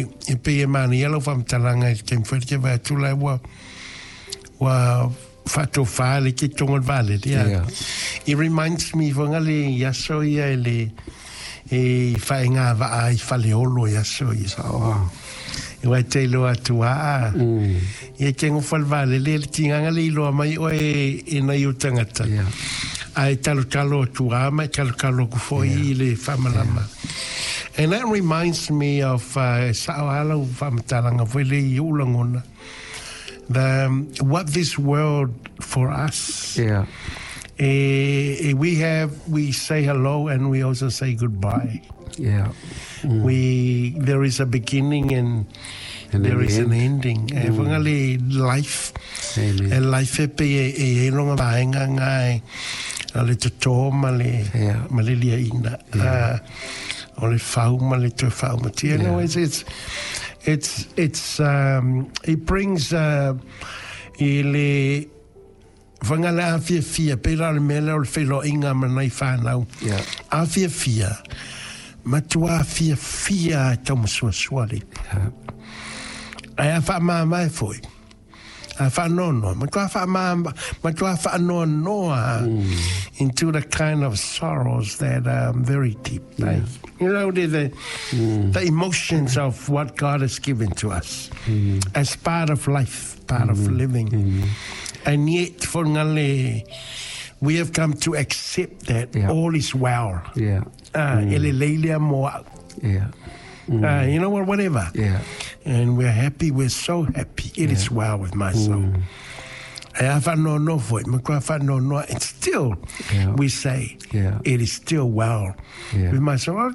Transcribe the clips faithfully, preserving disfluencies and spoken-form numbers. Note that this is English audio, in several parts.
e pe e mani alo fam talanga e kem ferte va tula wa wa fatto fale che tongo vale dia. Yeah. It reminds me vangale yaso ia ele e fa nga va ai fale olo yaso ia. Wow. E wa te lo atua. Mm. E kengo fal vale le tinga ngali lo mai o e e na yutangata. Yeah. Ai talo talo tua mai talo talo ku foi le famalama. Yeah. And that reminds me of uh, Sa'ala Famatalanga Vele Yulangona. The um, what this world for us. Yeah. Uh, we have we say hello and we also say goodbye. Yeah. Mm. We there is a beginning and, and there is end. An ending. Evangeli mm. life. Amen. And life e pe e e longa vaenga ngai ale to male male lia ina. Uh, Only fauma le to fauma. You know, it's it's it's it's um it brings uh ile vangala afia fia pela le mela o felo inga manai fanau. Yeah. Afia fia. Matua fia fia tomo swali. Yeah. Ai fa mama foi. I found no no. I found I no no into the kind of sorrows that are very deep. Like, you know, the the, mm. the emotions of what God has given to us mm. as part of life, part mm. of living, mm. and yet for Ngale, we have come to accept that yeah. all is well. Yeah. Uh, mm. Yeah. Mm. Uh, you know what, whatever. Yeah. And we're happy, we're so happy. It yeah. is well with my soul. Mm. No, no, no, no. And still, yeah. we say, yeah. it is still well yeah. with my soul.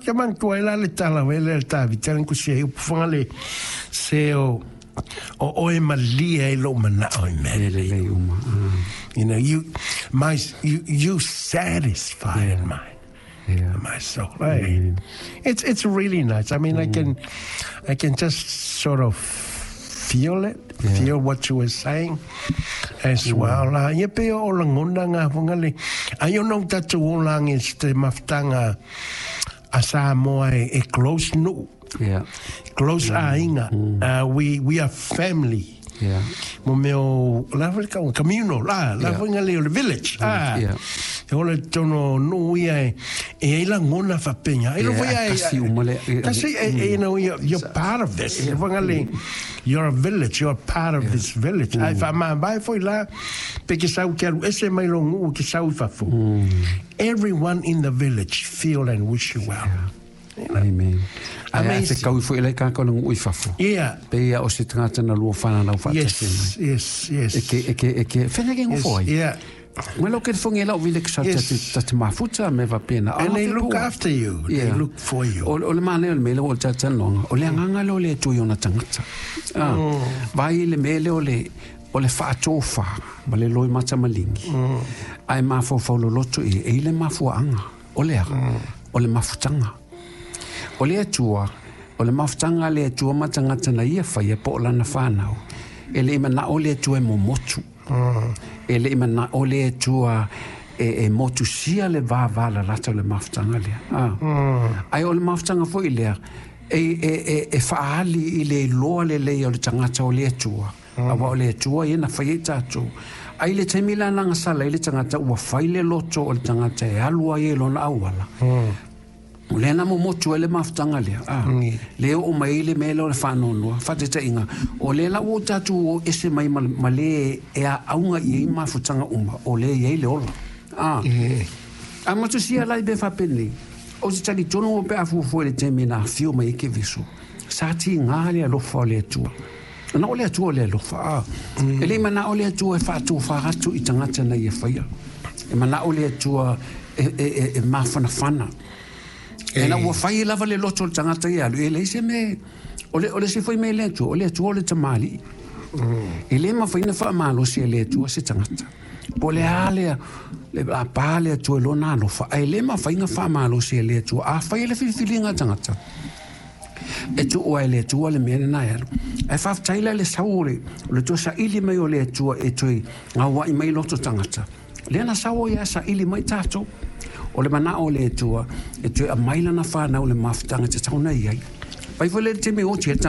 You know, you, my, you, you satisfy yeah. my. Yeah. My soul. Right? Mm. It's it's really nice. I mean, mm. I can I can just sort of feel it, yeah. feel what you were saying as mm. well. Uh, ye pe o langunda nga fungali. Ayo nong tatu ulang is te maftanga asa mo e close no. Yeah. Close mm. ainga. Mm. Uh, we we are family. Yeah. Mo meu la ka communal la la fungali o village. Ah. Yeah. Ole tono no ia e la ngona fa peña e lo foi ai kasi you know you're, you're part of this you're a village you're part of yeah. this village ai fa ma vai foi lá porque sau quero esse mai longo que sau fa fu everyone in the village feel and wish you well. Yeah. You know? Amen. Ai se kau foi le ka ko longo i fa fu yeah pe ia o se trata na lo fa na fa yes yes yes e ke e ke e ke fena ke ngo foi yeah. Well, look at fungi la vile ksa tati mafuta me va pena. And they look after you. Yeah. They look for you. O le mane o le mele o tata longa. O le nganga lo le tu yona tangata. Ah. Vai le mele o le o le fa tofa, ma le loi mata malingi. Ai mafo fa lo loto e e le mafu anga. O le o le mafutanga. O le tua, o le mafutanga le tua matangata na ia fa ia po la na fanau. Ele mana o le tua mo motu. Mm. Ele mana ole tua e, e motusia le va va la rata le maftanga le ah mm. ai ole maftanga foi le e e e, e faali ile lo le le ole tangata ole tua mm. ava ole tua ina fai tatu ai le temila nanga sala ile tangata wa faile loto ole tangata e alua ye lo na awala mm. Le na mo motu ele maftanga le ah mm. le o mai le mele o fa no no fa te inga o le la o tatu o ese mai male e a aunga i mafutanga uma o le ye le ola ah mm. a mo tu sia la be fa peni o se tali tono o pe afu fo le temina fio mai ke visu sa ti ngale lo fo le tu na o le tu le lo fa mm. ele mana o le tu e fa tu fa hatu i tangata na ye fa e mana o le tu e e e mafana fana e na wa fai lava le loto le tangata ia e le se me ole ole se foi me le tu ole tu ole tamali e le ma fai na fa malo se le tu se tangata pole ale le a pale tu lo na no fa e le ma fai na fa malo se le tu a fai le filinga tangata e tu o le tu le me na ia e fa taila le saure le tu sa ili mai ole tu e tu nga wa i mai loto tangata le na sawo ya sa ili mai tato o le mana o le tua e tu a maila na fa na o le maftanga te tauna ia pai vole te me o che